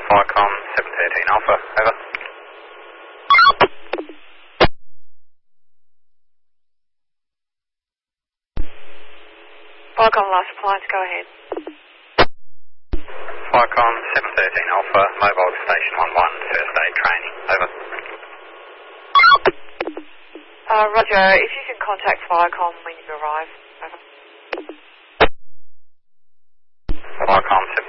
Firecom 713 Alpha, over. Firecom last appliance, go ahead. Firecom 713 Alpha, mobile to station 11, first aid training, over. Roger, if you can contact Firecom when you arrive, over. Firecom